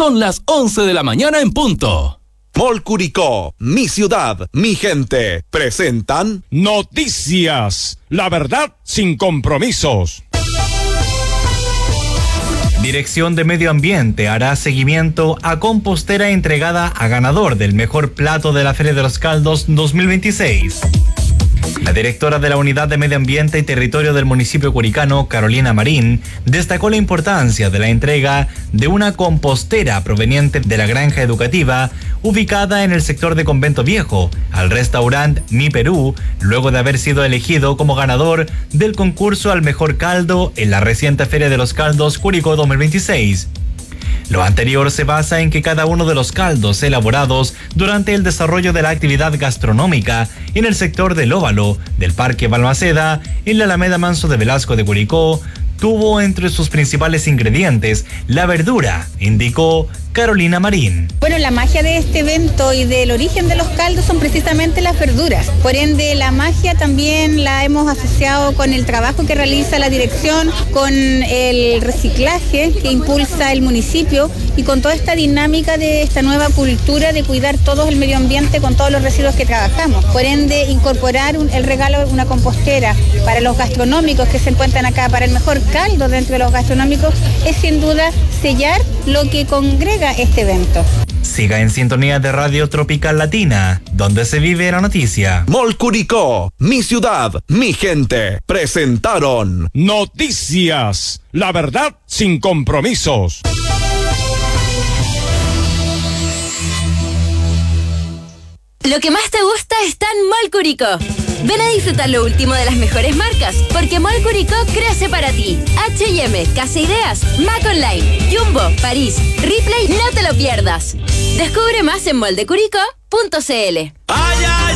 Son las 11 de la mañana en punto. Mall Curicó, mi ciudad, mi gente, presentan Noticias, la verdad sin compromisos. Dirección de Medio Ambiente hará seguimiento a compostera entregada a ganador del mejor plato de la Feria de los Caldos 2026. La directora de la Unidad de Medio Ambiente y Territorio del municipio curicano, Carolina Marín, destacó la importancia de la entrega de una compostera proveniente de la granja educativa ubicada en el sector de Convento Viejo al restaurante Mi Perú, luego de haber sido elegido como ganador del concurso al mejor caldo en la reciente Feria de los Caldos Curicó 2026. Lo anterior se basa en que cada uno de los caldos elaborados durante el desarrollo de la actividad gastronómica en el sector del Óvalo del Parque Balmaceda, en la Alameda Manso de Velasco de Curicó, tuvo entre sus principales ingredientes la verdura, indicó Carolina Marín. Bueno, la magia de este evento y del origen de los caldos son precisamente las verduras. Por ende, la magia también la hemos asociado con el trabajo que realiza la dirección, con el reciclaje que impulsa el municipio y con toda esta dinámica de esta nueva cultura de cuidar todo el medio ambiente con todos los residuos que trabajamos. Por ende, incorporar el regalo de una compostera para los gastronómicos que se encuentran acá, para el mejor caldo dentro de los gastronómicos, es sin duda sellar lo que congrega este evento. Siga en sintonía de Radio Tropical Latina, donde se vive la noticia. Mall Curicó, mi ciudad, mi gente, presentaron Noticias, la verdad sin compromisos. Lo que más te gusta está en Mall Curicó. Ven a disfrutar lo último de las mejores marcas, porque Mall Curicó crece para ti. H&M, Casa Ideas, Mac Online, Jumbo, París, Ripley, no te lo pierdas. Descubre más en moldecuricó.cl.